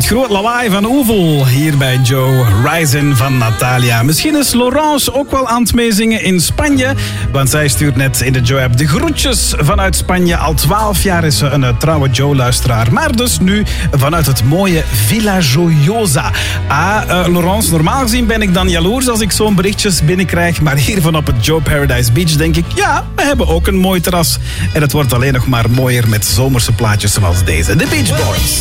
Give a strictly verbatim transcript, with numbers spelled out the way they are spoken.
Het groot lawaai van Oevel hier bij Joe. Rising van Natalia. Misschien is Laurence ook wel aan het meezingen in Spanje. Want zij stuurt net in de Joe-app de groetjes vanuit Spanje. Al twaalf jaar is ze een uh, trouwe Joe-luisteraar. Maar dus nu vanuit het mooie Villa Joyosa. Ah, uh, Laurence, normaal gezien ben ik dan jaloers als ik zo'n berichtjes binnenkrijg. Maar hier van op het Joe Paradise Beach denk ik... ja, we hebben ook een mooi terras. En het wordt alleen nog maar mooier met zomerse plaatjes zoals deze. De Beach Boys.